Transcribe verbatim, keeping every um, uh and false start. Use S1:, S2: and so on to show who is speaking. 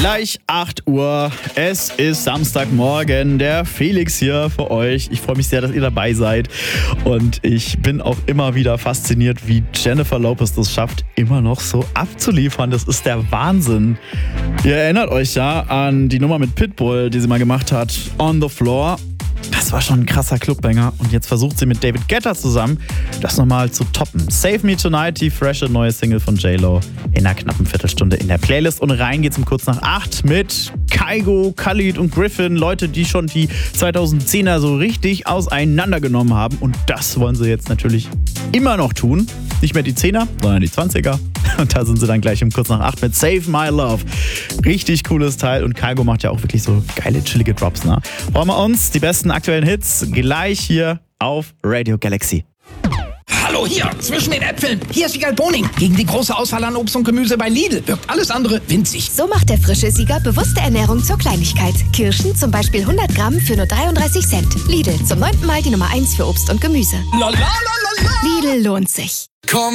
S1: Gleich acht Uhr. Es ist Samstagmorgen. Der Felix hier für euch. Ich freue mich sehr, dass ihr dabei seid. Und ich bin auch immer wieder fasziniert, wie Jennifer Lopez das schafft, immer noch so abzuliefern. Das ist der Wahnsinn. Ihr erinnert euch ja an die Nummer mit Pitbull, die sie mal gemacht hat. On the Floor. Das war schon ein krasser Clubbanger. Und jetzt versucht sie mit David Guetta zusammen, das nochmal zu toppen. Save Me Tonight, die frische neue Single von J-Lo, in einer knappen Viertelstunde in der Playlist. Und rein geht's um kurz nach acht mit Kygo, Khalid und Griffin. Leute, die schon die zweitausendzehner so richtig auseinandergenommen haben. Und das wollen sie jetzt natürlich immer noch tun. Nicht mehr die Zehner, sondern die Zwanziger. Und da sind sie dann gleich um kurz nach acht mit Save My Love. Richtig cooles Teil. Und Kygo macht ja auch wirklich so geile, chillige Drops. Ne? Freuen wir uns. Die besten aktuellen Hits gleich hier auf Radio Galaxy.
S2: Hallo hier, zwischen den Äpfeln. Hier ist Wiegald Boning. Gegen die große Auswahl an Obst und Gemüse bei Lidl wirkt alles andere winzig.
S3: So macht der frische Sieger bewusste Ernährung zur Kleinigkeit. Kirschen zum Beispiel hundert Gramm für nur dreiunddreißig Cent. Lidl, zum neunten Mal die Nummer eins für Obst und Gemüse.
S2: La, la, la, la, la.
S3: Lidl lohnt sich.
S2: Komm.